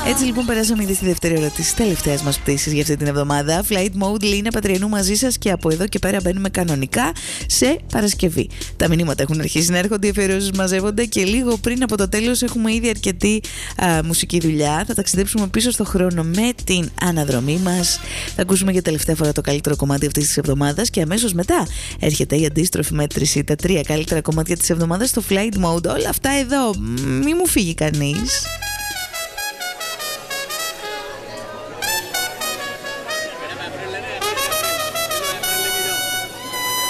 Έτσι λοιπόν περάσαμε ήδη στη δεύτερη ώρα της τελευταίας μας πτήσης για αυτή την εβδομάδα. Flight Mode, Λίνα Πατριανού μαζί σας και από εδώ και πέρα μπαίνουμε κανονικά σε Παρασκευή. Τα μηνύματα έχουν αρχίσει να έρχονται, οι αφιερώσεις μαζεύονται και λίγο πριν από το τέλος έχουμε ήδη αρκετή μουσική δουλειά. Θα ταξιδέψουμε πίσω στο χρόνο με την αναδρομή μας. Θα ακούσουμε για τελευταία φορά το καλύτερο κομμάτι αυτής της εβδομάδας και αμέσως μετά έρχεται η αντίστροφη μέτρηση, τα 3 καλύτερα κομμάτια της εβδομάδας στο Flight Mode. Όλα αυτά εδώ, μη μου φύγει κανείς.